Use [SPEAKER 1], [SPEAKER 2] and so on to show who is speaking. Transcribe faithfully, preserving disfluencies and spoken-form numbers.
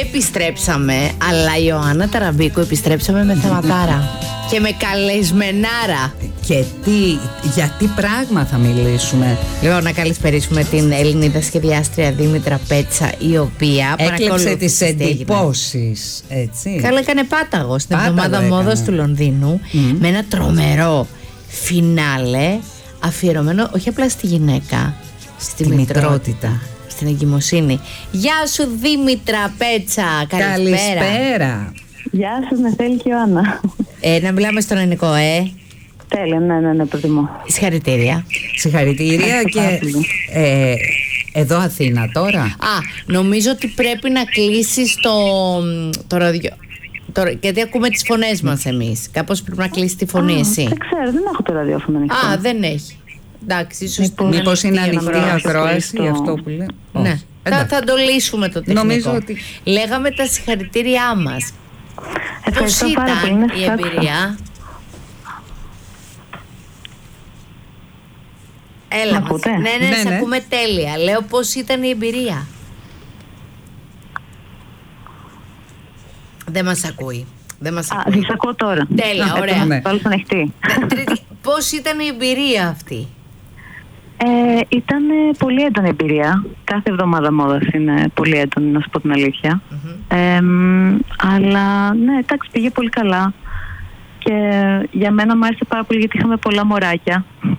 [SPEAKER 1] επιστρέψαμε, αλλά η Ιωάννα Ταραμπίκου επιστρέψαμε με θεματάρα και με καλεσμενάρα.
[SPEAKER 2] Και τι, για τι πράγμα θα μιλήσουμε?
[SPEAKER 1] Λοιπόν, να καλησπερίσουμε την Ελληνίδα σχεδιάστρια Δήμητρα Πέτσα, η οποία
[SPEAKER 2] έκλεψε τις εντυπώσεις, έτσι.
[SPEAKER 1] Καλά, έκανε πάταγο στην
[SPEAKER 2] Πάταγο
[SPEAKER 1] εβδομάδα
[SPEAKER 2] έκανε.
[SPEAKER 1] μόδας του Λονδίνου, mm. με ένα τρομερό φινάλε αφιερωμένο όχι απλά στη γυναίκα, στη, στη μητρότητα, μητρότητα, στην εγκυμοσύνη. Γεια σου Δήμητρα Πέτσα, καλησπέρα.
[SPEAKER 2] Καλησπέρα.
[SPEAKER 3] Γεια σας, Νεφέλη και Ιωάννα.
[SPEAKER 1] Ε, να μιλάμε στον ελληνικό, ε.
[SPEAKER 3] Τέλεια, ναι, ναι, ναι, προτιμώ.
[SPEAKER 1] Συγχαρητήρια.
[SPEAKER 2] Συγχαρητήρια και ε, εδώ Αθήνα τώρα.
[SPEAKER 1] Α, νομίζω ότι πρέπει να κλείσεις το, το ραδιό. Το, γιατί ακούμε τις φωνές μας εμείς. Κάπως πρέπει να κλείσεις τη φωνή. Α, εσύ.
[SPEAKER 3] Δεν ξέρω, δεν έχω το ραδιόφωνο ανοιχτό.
[SPEAKER 1] Α, δεν έχει. Εντάξει, ίσως
[SPEAKER 2] μήπως είναι ανοιχτή ακρόαση το... αυτό που λέει.
[SPEAKER 1] Ναι. Θα, θα το λύσουμε το τεχνικό.
[SPEAKER 2] Νομίζω ότι...
[SPEAKER 1] Λέγαμε τα συγχαρητήριά μας.
[SPEAKER 3] Ευχαριστώ
[SPEAKER 1] Πώς
[SPEAKER 3] πάρα
[SPEAKER 1] ήταν
[SPEAKER 3] πολύ,
[SPEAKER 1] η εμπειρία? Έλα μας. Ναι, ναι, ναι, σε ακούμε τέλεια. Λέω πώς ήταν η εμπειρία. Δεν μας ακούει. Δεν μας ακούει.
[SPEAKER 3] Α, σας ακούω τώρα.
[SPEAKER 1] Τέλεια, ωραία.
[SPEAKER 3] Ναι. Πάλι ανοιχτή.
[SPEAKER 1] Πώς ήταν η εμπειρία αυτή?
[SPEAKER 3] Ε, ήταν πολύ έντονη εμπειρία. Κάθε εβδομάδα μόδας είναι πολύ έντονη, να σου πω την αλήθεια. Mm-hmm. Ε, αλλά ναι, εντάξει, πήγε πολύ καλά. Και για μένα μου άρεσε πάρα πολύ γιατί είχαμε πολλά μωράκια.